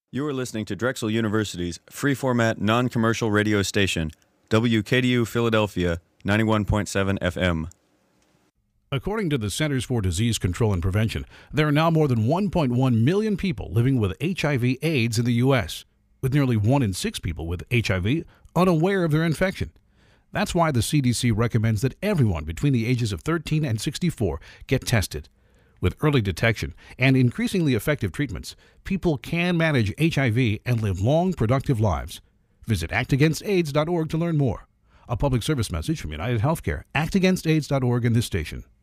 You are listening to Drexel University's free-format, non-commercial radio station, WKDU Philadelphia, 91.7 FM. According to the Centers for Disease Control and Prevention, there are now more than 1.1 million people living with HIV/AIDS in the U.S., with nearly 1 in 6 people with HIV unaware of their infection. That's why the CDC recommends that everyone between the ages of 13 and 64 get tested. With early detection and increasingly effective treatments, people can manage HIV and live long, productive lives. Visit actagainstaids.org to learn more. A public service message from United Healthcare, actagainstaids.org, and this station.